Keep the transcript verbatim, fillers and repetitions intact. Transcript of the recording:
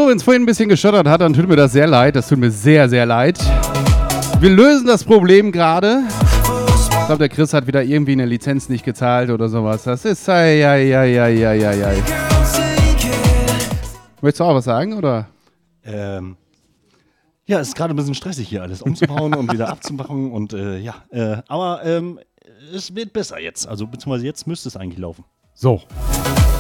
So, wenn es vorhin ein bisschen geschottert hat, dann tut mir das sehr leid. Das tut mir sehr, sehr leid. Wir lösen das Problem gerade. Ich glaube, der Chris hat wieder irgendwie eine Lizenz nicht gezahlt oder sowas. Das ist... Ei, ei, ei, ei, ei, ei, ei. Möchtest du auch was sagen, oder? Ähm... Ja, es ist gerade ein bisschen stressig hier alles umzubauen und wieder abzumachen und äh, ja, äh, aber ähm, es wird besser jetzt, also beziehungsweise jetzt müsste es eigentlich laufen. So.